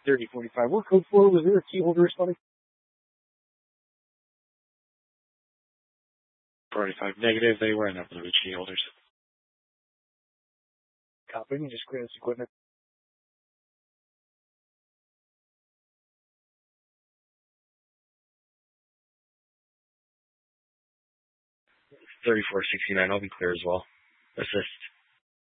3045. What code 4 was there? Key holder responding? 45 negative. They were enough of the key holders. Copy. Just clear this equipment. 3469. I'll be clear as well. Assist.